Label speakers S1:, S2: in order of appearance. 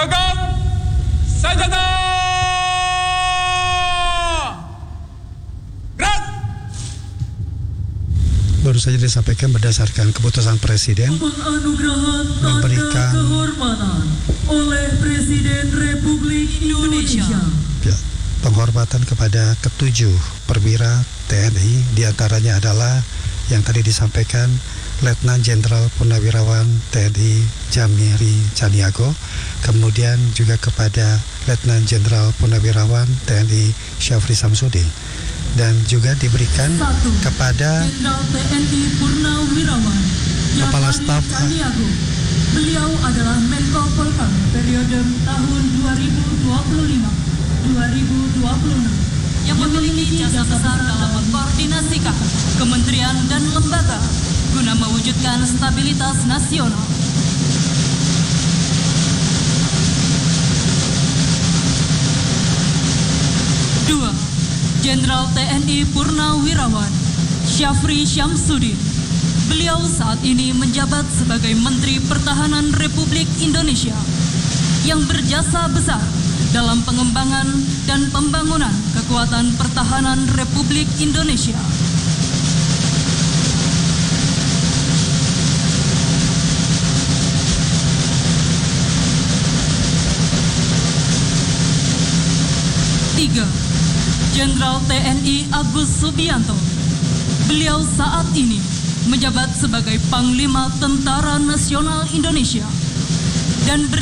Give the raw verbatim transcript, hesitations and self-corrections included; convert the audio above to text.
S1: Pegang senjata! Gerak!
S2: Baru saja disampaikan berdasarkan keputusan Presiden
S3: Penganugerahan tanda
S2: memberikan
S3: kehormatan oleh Presiden Republik Indonesia.
S2: ya, penghormatan kepada ketujuh perwira T N I, diantaranya adalah yang tadi disampaikan Letnan Jenderal Purnawirawan T N I Jamiri Caniago, kemudian juga kepada Letnan Jenderal Purnawirawan T N I Syafri Samsudin, dan juga diberikan
S3: Satu,
S2: kepada
S3: Jenderal T N I Purnawirawan
S2: Kepala
S3: Jamari
S2: Staf
S3: Caniago. Beliau adalah Menko Polhukam periode tahun dua ribu dua puluh lima sampai dua ribu dua puluh enam
S4: yang memiliki jasa besar dalam mengkoordinasikan kementerian dan lembaga guna mewujudkan stabilitas nasional. Dua, Jenderal T N I Purnawirawan Syafri Syamsuddin. Beliau saat ini menjabat sebagai Menteri Pertahanan Republik Indonesia yang berjasa besar dalam pengembangan dan pembangunan kekuatan pertahanan Republik Indonesia. Tiga, Jenderal T N I Agus Subianto. Beliau saat ini menjabat sebagai Panglima Tentara Nasional Indonesia dan ber